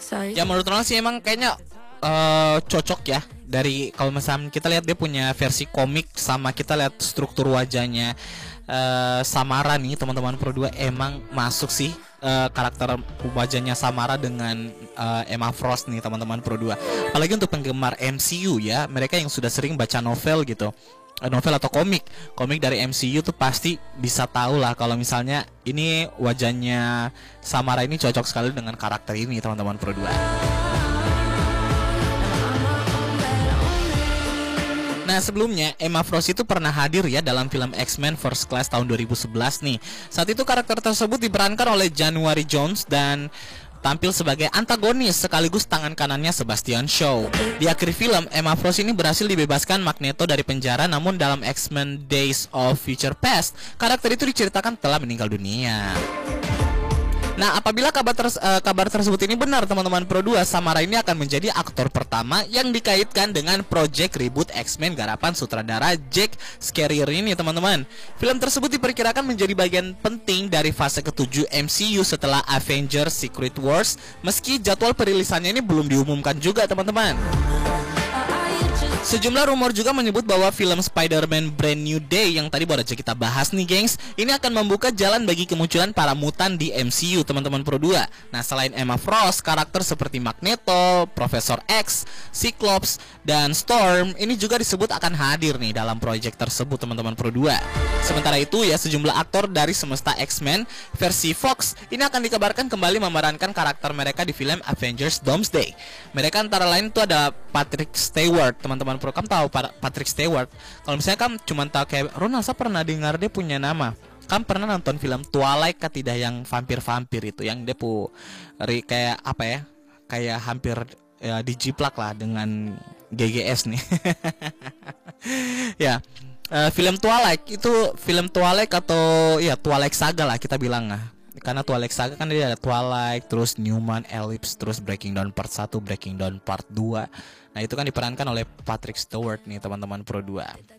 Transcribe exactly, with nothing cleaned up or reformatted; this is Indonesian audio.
Ya menurut orang sih emang kayaknya uh, cocok ya. Dari kalau misalnya kita lihat dia punya versi komik sama kita lihat struktur wajahnya uh, Samara nih teman-teman Pro dua, emang masuk sih uh, karakter wajahnya Samara dengan uh, Emma Frost nih teman-teman Pro dua. Apalagi untuk penggemar M C U ya, mereka yang sudah sering baca novel gitu, novel atau komik komik dari M C U tuh pasti bisa tahu lah kalau misalnya ini wajahnya Samara ini cocok sekali dengan karakter ini teman-teman Pro dua. Nah sebelumnya Emma Frost itu pernah hadir ya dalam film X-Men First Class tahun dua ribu sebelas nih. Saat itu karakter tersebut diperankan oleh January Jones dan tampil sebagai antagonis sekaligus tangan kanannya Sebastian Shaw. Di akhir film, Emma Frost ini berhasil dibebaskan Magneto dari penjara, namun dalam X-Men Days of Future Past, karakter itu diceritakan telah meninggal dunia. Nah, apabila kabar, ters uh, kabar tersebut ini benar teman-teman Pro dua, Samara ini akan menjadi aktor pertama yang dikaitkan dengan project reboot X-Men garapan sutradara Jack Schreier ini teman-teman. Film tersebut diperkirakan menjadi bagian penting dari fase ketujuh M C U setelah Avengers Secret Wars, meski jadwal perilisannya ini belum diumumkan juga teman-teman. Sejumlah rumor juga menyebut bahwa film Spider-Man Brand New Day yang tadi baru aja kita bahas nih gengs, ini akan membuka jalan bagi kemunculan para mutan di M C U teman-teman Pro dua. Nah selain Emma Frost, karakter seperti Magneto, Profesor X, Cyclops, dan Storm ini juga disebut akan hadir nih dalam proyek tersebut teman-teman Pro dua. Sementara itu ya, sejumlah aktor dari semesta X-Men versi Fox ini akan dikabarkan kembali memerankan karakter mereka di film Avengers Doomsday. Mereka antara lain itu ada Patrick Stewart teman-teman Pro. Kamu tahu Patrick Stewart? Kalau misalnya kamu cuma tahu kayak Ronald, saya pernah dengar dia punya nama. Kamu pernah nonton film Twilight kah tidak, yang vampir-vampir itu, yang dia pu kayak apa ya? Kayak hampir ya, dijiplak lah dengan G G S nih. Ya, uh, film Twilight itu film Twilight atau ya Twilight Saga lah kita bilang lah. Karena Twilight Saga kan dia ada Twilight, terus Newman, Ellipse, terus Breaking Dawn Part satu, Breaking Dawn Part dua. Nah itu kan diperankan oleh Patrick Stewart nih teman-teman Pro dua.